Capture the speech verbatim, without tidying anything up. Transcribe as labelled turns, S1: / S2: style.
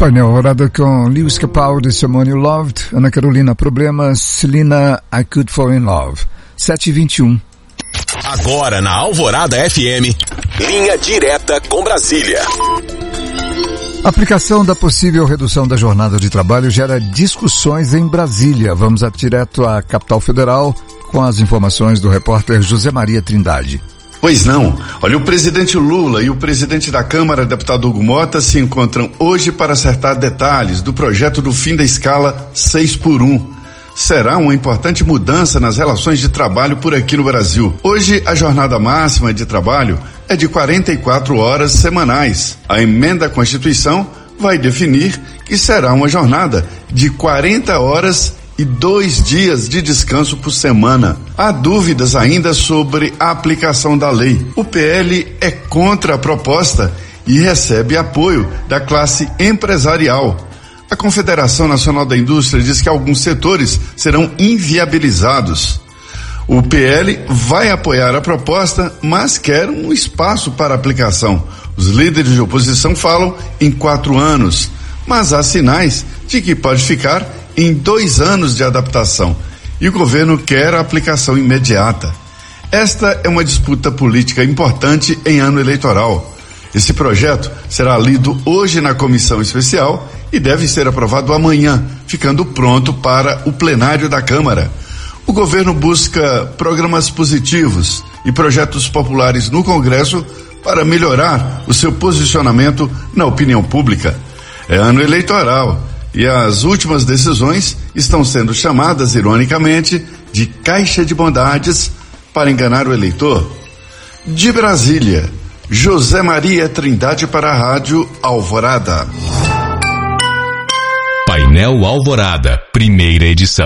S1: Painel Alvorada com Lewis Capaldi, Someone You Loved, Ana Carolina Problemas, Celina, I Could Fall in Love. sete e vinte e um.
S2: Agora na Alvorada F M, linha direta com Brasília.
S1: A aplicação da possível redução da jornada de trabalho gera discussões em Brasília. Vamos direto à capital federal com as informações do repórter José Maria Trindade.
S3: Pois não. Olha, o presidente Lula e o presidente da Câmara, deputado Hugo Mota, se encontram hoje para acertar detalhes do projeto do fim da escala seis por um. Será uma importante mudança nas relações de trabalho por aqui no Brasil. Hoje, a jornada máxima de trabalho é de quarenta e quatro horas semanais. A emenda à Constituição vai definir que será uma jornada de quarenta horas e dois dias de descanso por semana. Há dúvidas ainda sobre a aplicação da lei. O P L é contra a proposta e recebe apoio da classe empresarial. A Confederação Nacional da Indústria diz que alguns setores serão inviabilizados. O P L vai apoiar a proposta, mas quer um espaço para aplicação. Os líderes de oposição falam em quatro anos, mas há sinais de que pode ficar em dois anos de adaptação, e o governo quer a aplicação imediata. Esta é uma disputa política importante em ano eleitoral. Esse projeto será lido hoje na comissão especial e deve ser aprovado amanhã, ficando pronto para o plenário da Câmara. O governo busca programas positivos e projetos populares no Congresso para melhorar o seu posicionamento na opinião pública. É ano eleitoral e as últimas decisões estão sendo chamadas, ironicamente, de caixa de bondades para enganar o eleitor. De Brasília, José Maria Trindade para a Rádio Alvorada.
S2: Painel Alvorada, primeira edição.